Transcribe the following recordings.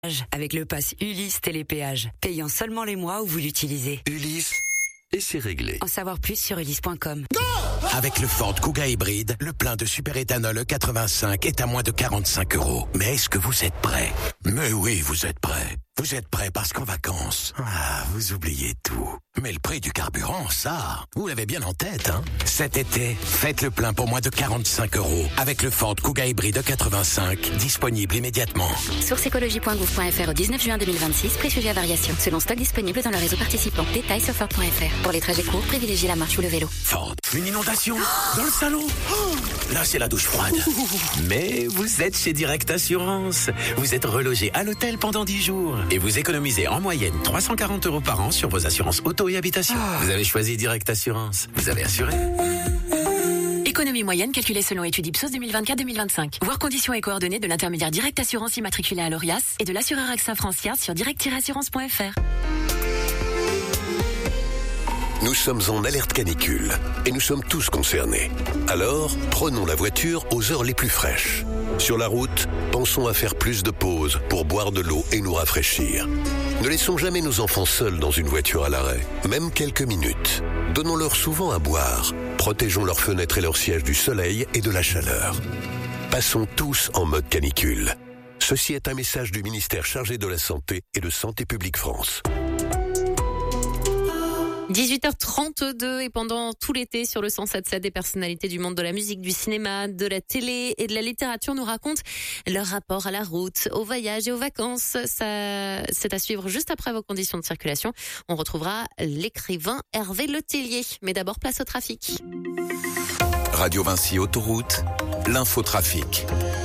Avec le pass Ulysse Télépéage, payant seulement les mois où vous l'utilisez. Ulysse, et c'est réglé. En savoir plus sur ulysse.com. Avec le Ford Kuga hybride, le plein de superéthanol E85 est à moins de 45 €. Mais est-ce que vous êtes prêts? Mais oui, vous êtes prêts. Vous êtes prêts parce qu'en vacances, vous oubliez tout. Mais le prix du carburant, ça, vous l'avez bien en tête, hein? Cet été, faites le plein pour moins de 45 € avec le Ford Kuga hybride E85, disponible immédiatement. Source écologie.gouv.fr au 19 juin 2026, prix sujet à variation. Selon stock disponible dans le réseau participant. Détails sur Ford.fr. Pour les trajets courts, privilégiez la marche ou le vélo. Ford, une inondation dans le salon. Là, c'est la douche froide. Mais vous êtes chez Direct Assurance. Vous êtes relogé à l'hôtel pendant 10 jours. Et vous économisez en moyenne 340 € par an sur vos assurances auto et habitation. Vous avez choisi Direct Assurance. Vous avez assuré. Économie moyenne calculée selon étude Ipsos 2024-2025. Voir conditions et coordonnées de l'intermédiaire Direct Assurance immatriculé à l'ORIAS et de l'assureur AXA Francia sur direct-assurance.fr. Nous sommes en alerte canicule et nous sommes tous concernés. Alors, prenons la voiture aux heures les plus fraîches. Sur la route, pensons à faire plus de pauses pour boire de l'eau et nous rafraîchir. Ne laissons jamais nos enfants seuls dans une voiture à l'arrêt, même quelques minutes. Donnons-leur souvent à boire. Protégeons leurs fenêtres et leurs sièges du soleil et de la chaleur. Passons tous en mode canicule. Ceci est un message du ministère chargé de la Santé et de Santé publique France. 18h32 et pendant tout l'été sur le 107.7, des personnalités du monde de la musique, du cinéma, de la télé et de la littérature nous racontent leur rapport à la route, au voyage et aux vacances. Ça, c'est à suivre juste après vos conditions de circulation. On retrouvera l'écrivain Hervé Letellier. Mais d'abord, place au trafic. Radio Vinci Autoroute, l'infotrafic.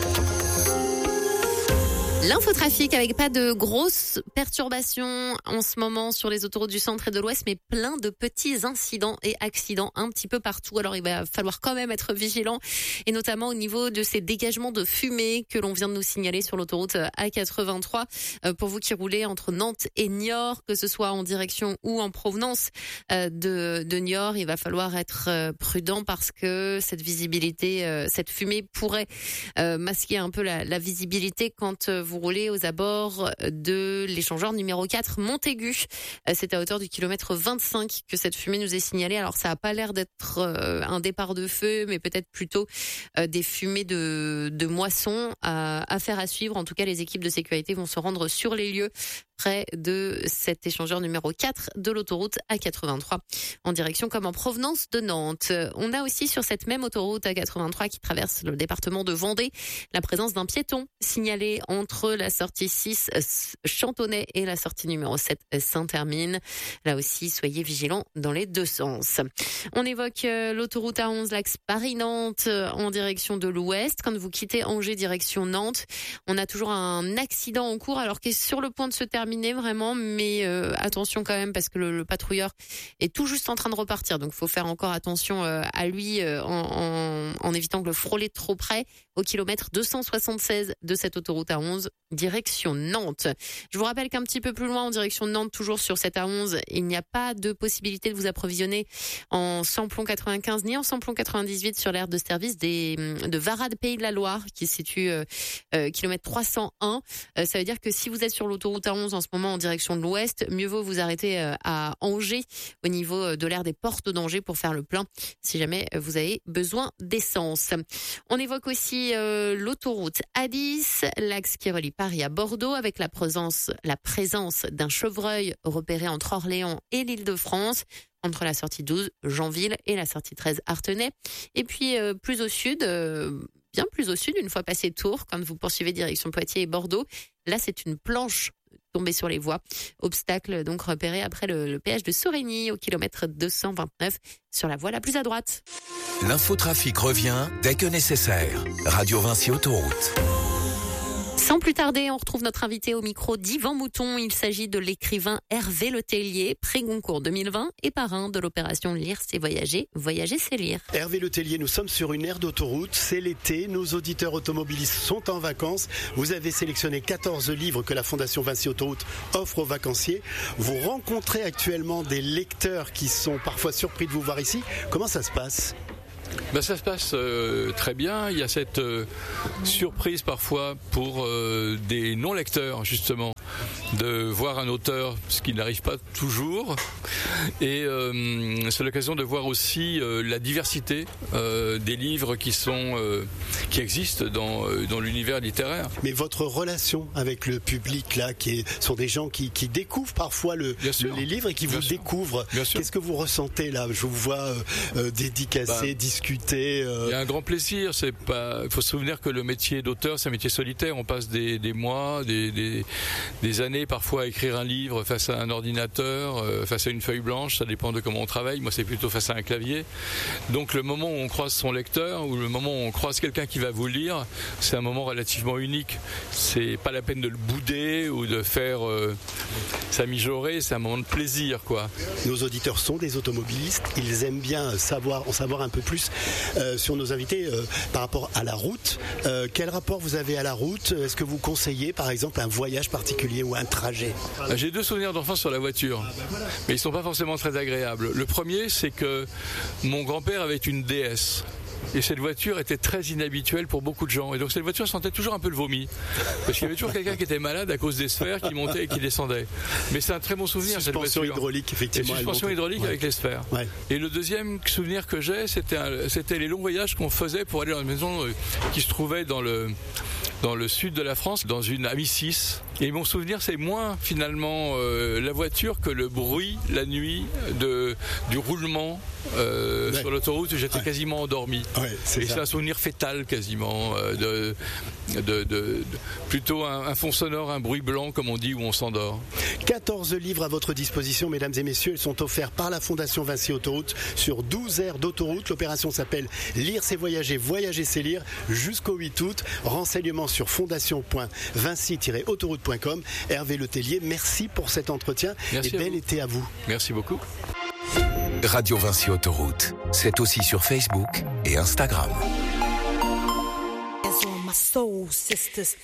L'infotrafic avec pas de grosses perturbations en ce moment sur les autoroutes du centre et de l'ouest, mais plein de petits incidents et accidents un petit peu partout. Alors il va falloir quand même être vigilant et notamment au niveau de ces dégagements de fumée que l'on vient de nous signaler sur l'autoroute A83. Pour vous qui roulez entre Nantes et Niort, que ce soit en direction ou en provenance de Niort, il va falloir être prudent parce que cette visibilité, cette fumée pourrait masquer un peu la visibilité quand vous roulez aux abords de l'échangeur numéro 4 Montaigu. C'est à hauteur du kilomètre 25 que cette fumée nous est signalée. Alors ça n'a pas l'air d'être un départ de feu, mais peut-être plutôt des fumées de moisson. Affaire à suivre. En tout cas, les équipes de sécurité vont se rendre sur les lieux près de cet échangeur numéro 4 de l'autoroute A83 en direction comme en provenance de Nantes. On a aussi sur cette même autoroute A83 qui traverse le département de Vendée la présence d'un piéton signalé entre la sortie 6 Chantonnay et la sortie numéro 7 Saint-Hermine. Là aussi, soyez vigilants dans les deux sens. On évoque l'autoroute A11 l'axe Paris-Nantes en direction de l'ouest. Quand vous quittez Angers direction Nantes, on a toujours un accident en cours alors qu'il est sur le point de se terminer vraiment, mais attention quand même parce que le patrouilleur est tout juste en train de repartir, donc faut faire encore attention à lui en évitant de le frôler trop près au kilomètre 276 de cette autoroute A11 direction Nantes. Je vous rappelle qu'un petit peu plus loin en direction de Nantes, toujours sur cette A11, il n'y a pas de possibilité de vous approvisionner en samplon 95 ni en samplon 98 sur l'aire de service de Varade Pays de la Loire qui se situe kilomètre 301. Ça veut dire que si vous êtes sur l'autoroute A11 en ce moment en direction de l'ouest, mieux vaut vous arrêter à Angers au niveau de l'aire des portes d'Angers pour faire le plein si jamais vous avez besoin d'essence. On évoque aussi l'autoroute A10, l'axe qui relie Paris à Bordeaux avec la présence d'un chevreuil repéré entre Orléans et l'Île-de-France, entre la sortie 12 Janville et la sortie 13 Artenay. Et puis plus au sud, bien plus au sud, une fois passé Tours, quand vous poursuivez direction Poitiers et Bordeaux, là c'est une planche tombée sur les voies. Obstacle donc repéré après le péage de Sorigny au kilomètre 229 sur la voie la plus à droite. L'infotrafic revient dès que nécessaire. Radio Vinci Autoroute. Sans plus tarder, on retrouve notre invité au micro d'Yvan Mouton. Il s'agit de l'écrivain Hervé Letellier, prix Goncourt 2020 et parrain de l'opération Lire c'est voyager, voyager c'est lire. Hervé Letellier, nous sommes sur une aire d'autoroute, c'est l'été, nos auditeurs automobilistes sont en vacances. Vous avez sélectionné 14 livres que la Fondation Vinci Autoroute offre aux vacanciers. Vous rencontrez actuellement des lecteurs qui sont parfois surpris de vous voir ici. Comment ça se passe ? Ça se passe très bien. Il y a cette surprise parfois pour des non-lecteurs, justement, de voir un auteur, ce qui n'arrive pas toujours. Et c'est l'occasion de voir aussi la diversité des livres qui existent dans l'univers littéraire. Mais votre relation avec le public, là, sont des gens qui découvrent parfois les livres et qui vous découvrent. Qu'est-ce que vous ressentez là? Je vous vois dédicacer, discuter. Il y a un grand plaisir. Il faut se souvenir que le métier d'auteur, c'est un métier solitaire. On passe des mois, des années parfois à écrire un livre face à un ordinateur, face à une feuille blanche. Ça dépend de comment on travaille. Moi, c'est plutôt face à un clavier. Donc le moment où on croise son lecteur ou le moment où on croise quelqu'un qui va vous lire, c'est un moment relativement unique. C'est pas la peine de le bouder ou de faire s'amijorer. C'est un moment de plaisir, quoi. Nos auditeurs sont des automobilistes. Ils aiment bien en savoir un peu plus sur nos invités par rapport à la route. Quel rapport vous avez à la route? Est-ce que vous conseillez par exemple un voyage particulier ou un trajet? J'ai 2 souvenirs d'enfance sur la voiture, mais ils sont pas forcément très agréables. Le premier, c'est que mon grand-père avait une DS. Et cette voiture était très inhabituelle pour beaucoup de gens. Et donc cette voiture sentait toujours un peu le vomi. Parce qu'il y avait toujours quelqu'un qui était malade à cause des sphères qui montaient et qui descendaient. Mais c'est un très bon souvenir, cette voiture. Suspension hydraulique, effectivement. Et suspension hydraulique avec les sphères. Ouais. Et le deuxième souvenir que j'ai, c'était les longs voyages qu'on faisait pour aller dans une maison qui se trouvait dans le sud de la France, dans une Amicis. Et mon souvenir, c'est moins finalement la voiture que le bruit la nuit du roulement sur l'autoroute où j'étais quasiment endormi. C'est un souvenir fétal quasiment, plutôt un fond sonore, un bruit blanc comme on dit, où on s'endort. 14 livres à votre disposition, mesdames et messieurs. Ils sont offerts par la Fondation Vinci Autoroute sur 12 aires d'autoroute. L'opération s'appelle Lire c'est voyager, voyager c'est lire, jusqu'au 8 août. Renseignements sur fondation.vinci-autoroute.com. Hervé Letellier, merci pour cet entretien. Merci et bel été à vous. Merci beaucoup. Radio Vinci Autoroute, c'est aussi sur Facebook et Instagram. Soul sisters.